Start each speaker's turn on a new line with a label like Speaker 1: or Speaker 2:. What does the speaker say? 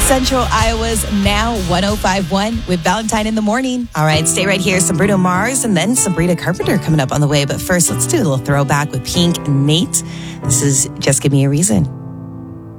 Speaker 1: Central Iowa's Now 105.1 with Valentine in the morning. All right, stay right here. Some Bruno Mars and then Sabrina Carpenter coming up on the way. But first, let's do a little throwback with Pink and Nate. This is Just Give Me a Reason.